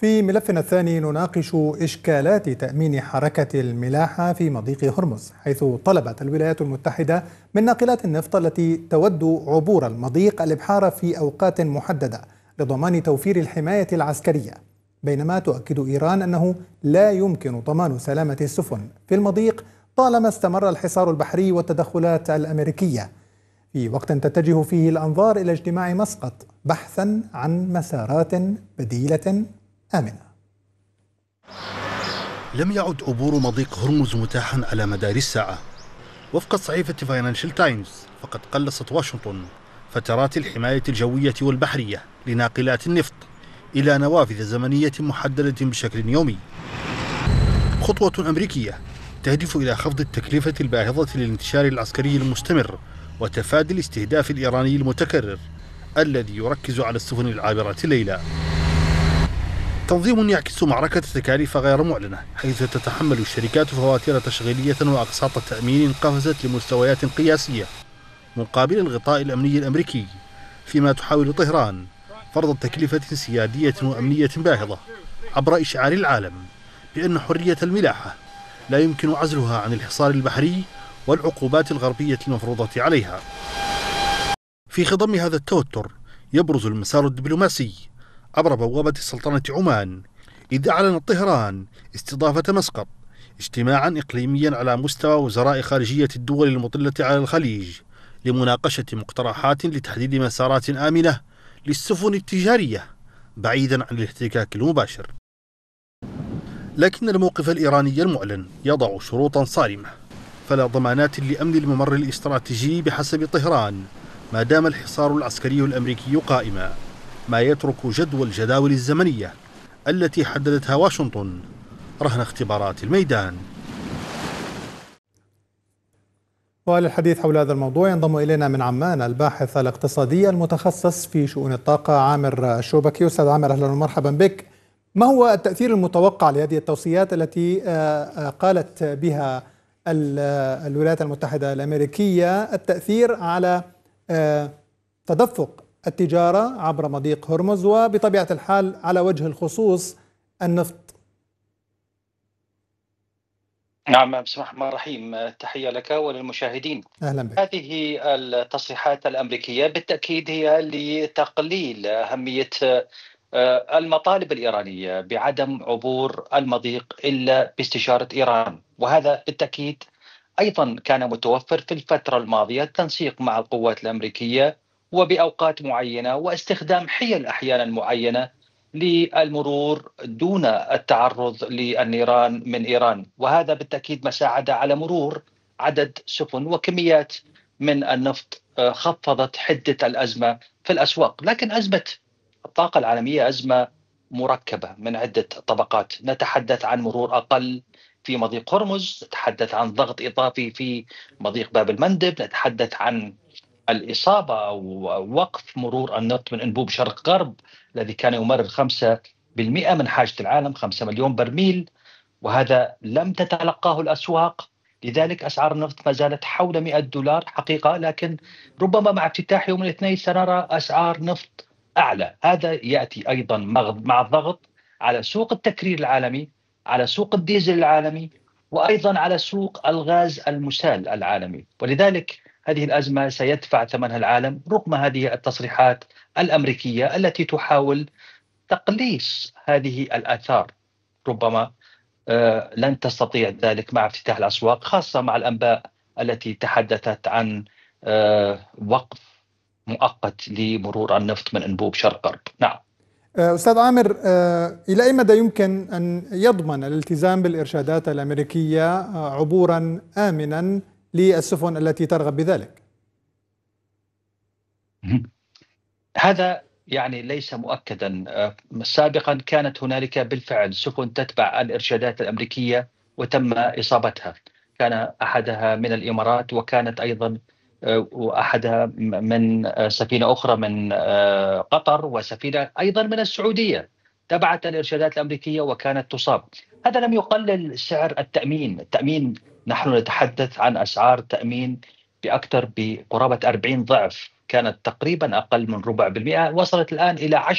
في ملفنا الثاني نناقش إشكالات تأمين حركة الملاحة في مضيق هرمز، حيث طلبت الولايات المتحدة من ناقلات النفط التي تود عبور المضيق الإبحار في أوقات محددة لضمان توفير الحماية العسكرية، بينما تؤكد إيران أنه لا يمكن ضمان سلامة السفن في المضيق طالما استمر الحصار البحري والتدخلات الأمريكية، في وقت تتجه فيه الأنظار إلى اجتماع مسقط بحثا عن مسارات بديلة آمنة. لم يعد عبور مضيق هرمز متاحا على مدار الساعة. وفق صحيفة فاينانشال تايمز، فقد قلصت واشنطن فترات الحماية الجوية والبحرية لناقلات النفط إلى نوافذ زمنية محددة بشكل يومي. خطوة أمريكية تهدف إلى خفض التكلفة الباهظة للانتشار العسكري المستمر وتفادي الاستهداف الإيراني المتكرر الذي يركز على السفن العابرة ليلا. تنظيم يعكس معركة تكاليف غير معلنة، حيث تتحمل الشركات فواتير تشغيلية وأقساط تأمين قفزت لمستويات قياسية مقابل الغطاء الأمني الأمريكي، فيما تحاول طهران فرض تكلفة سيادية وأمنية باهظة عبر إشعار العالم بأن حرية الملاحة لا يمكن عزلها عن الحصار البحري والعقوبات الغربية المفروضة عليها. في خضم هذا التوتر يبرز المسار الدبلوماسي عبر بوابة سلطنة عمان، إذ أعلنت طهران استضافة مسقط اجتماعا إقليميا على مستوى وزراء خارجية الدول المطلة على الخليج لمناقشة مقترحات لتحديد مسارات آمنة للسفن التجارية بعيدا عن الاحتكاك المباشر. لكن الموقف الإيراني المعلن يضع شروطا صارمة، فلا ضمانات لأمن الممر الاستراتيجي بحسب طهران ما دام الحصار العسكري الأمريكي قائما، ما يترك جدول الجداول الزمنية التي حددتها واشنطن رهن اختبارات الميدان. وللحديث حول هذا الموضوع ينضم إلينا من عمان الباحث الاقتصادي المتخصص في شؤون الطاقة عامر الشوبكي. أستاذ عامر، أهلا ومرحبا بك. ما هو التأثير المتوقع لهذه التوصيات التي قالت بها الولايات المتحدة الأمريكية، التأثير على تدفق التجارة عبر مضيق هرمز وبطبيعة الحال على وجه الخصوص النفط؟ نعم، بسم الله الرحمن الرحيم. تحية لك وللمشاهدين. أهلا بك. هذه التصريحات الأمريكية بالتأكيد هي لتقليل أهمية المطالب الإيرانية بعدم عبور المضيق إلا باستشارة إيران، وهذا بالتأكيد أيضا كان متوفر في الفترة الماضية، التنسيق مع القوات الأمريكية وبأوقات معينة واستخدام حيل أحيانا معينة للمرور دون التعرض للنيران من إيران، وهذا بالتأكيد ما ساعد على مرور عدد سفن وكميات من النفط، خفضت حدة الأزمة في الأسواق. لكن أزمة الطاقة العالمية أزمة مركبة من عدة طبقات. نتحدث عن مرور أقل في مضيق هرمز، نتحدث عن ضغط إضافي في مضيق باب المندب، نتحدث عن الإصابة أو وقف مرور النفط من أنبوب شرق غرب الذي كان يمرر 5% من حاجة العالم، 5 مليون برميل، وهذا لم تتلقاه الأسواق. لذلك أسعار النفط ما زالت حول $100 حقيقة، لكن ربما مع افتتاح يوم الاثنين سنرى أسعار نفط أعلى. هذا يأتي أيضا مع الضغط على سوق التكرير العالمي، على سوق الديزل العالمي، وأيضا على سوق الغاز المسال العالمي. ولذلك هذه الأزمة سيدفع ثمنها العالم، رغم هذه التصريحات الأمريكية التي تحاول تقليص هذه الآثار. ربما لن تستطيع ذلك مع افتتاح الأسواق، خاصة مع الأنباء التي تحدثت عن وقف مؤقت لمرور النفط من أنبوب شرق غرب. نعم أستاذ عامر، إلى أي مدى يمكن أن يضمن الالتزام بالإرشادات الأمريكية عبورا آمنا للسفن التي ترغب بذلك؟ هذا يعني ليس مؤكدا. سابقا كانت هنالك بالفعل سفن تتبع الإرشادات الأمريكية وتم إصابتها، كان أحدها من الإمارات، وكانت أيضا وأحدها من سفينة أخرى من قطر، وسفينة أيضا من السعودية تبعت الإرشادات الأمريكية وكانت تصاب. هذا لم يقلل سعر التأمين. نحن نتحدث عن أسعار تأمين بقرابة 40 ضعف، كانت تقريبا أقل من 0.25%، وصلت الآن إلى